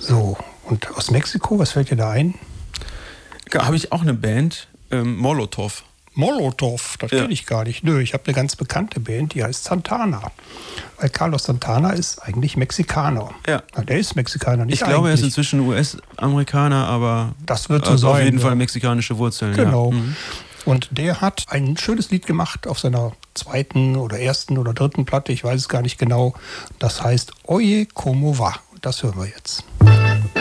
So, und aus Mexiko, was fällt dir da ein? Da habe ich auch eine Band, Molotov. Molotov, das kenne ich gar nicht. Nö, ich habe eine ganz bekannte Band, die heißt Santana. Weil Carlos Santana ist eigentlich Mexikaner. Ja. Der ist Mexikaner, nicht Ich glaube, er ist eigentlich. inzwischen US-Amerikaner, aber Das wird so also auf sein, jeden ja. Fall mexikanische Wurzeln. Genau. Ja. Mhm. Und der hat ein schönes Lied gemacht auf seiner 2. oder 1. oder 3. Platte, ich weiß es gar nicht genau. Das heißt Oye Como Va. Und das hören wir jetzt.